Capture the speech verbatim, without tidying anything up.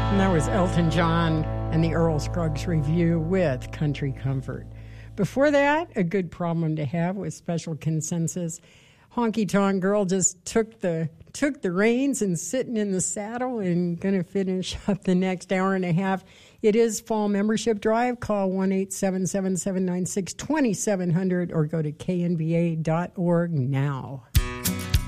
And that was Elton John and the Earl Scruggs Review with Country Comfort. Before that, A Good Problem to Have with Special Consensus. Honky Tonk Girl just took the took the reins and sitting in the saddle and going to finish up the next hour and a half. It is Fall Membership Drive. Call one eight seven seven, seven nine six, two seven zero zero or go to k n b a dot org now.